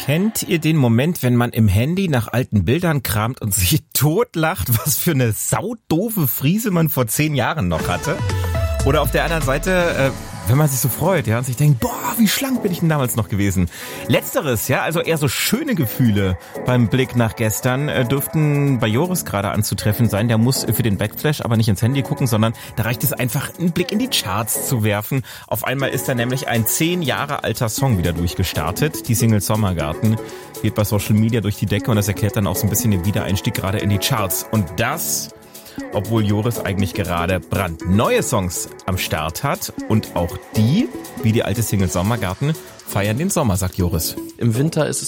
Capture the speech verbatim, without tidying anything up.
Kennt ihr den Moment, wenn man im Handy nach alten Bildern kramt und sich totlacht, was für eine saudoofe Frise man vor zehn Jahren noch hatte? Oder auf der anderen Seite, äh, wenn man sich so freut, ja, und sich denkt, boah, wie schlank bin ich denn damals noch gewesen? Letzteres, ja, also eher so schöne Gefühle beim Blick nach gestern, äh, dürften bei Joris gerade anzutreffen sein. Der muss für den Backflash aber nicht ins Handy gucken, sondern da reicht es einfach, einen Blick in die Charts zu werfen. Auf einmal ist da nämlich ein zehn Jahre alter Song wieder durchgestartet. Die Single Sommergarten geht bei Social Media durch die Decke und das erklärt dann auch so ein bisschen den Wiedereinstieg gerade in die Charts. Und das, obwohl Joris eigentlich gerade brandneue Songs am Start hat und auch die, wie die alte Single Sommergarten, feiern den Sommer, sagt Joris. Im Winter ist es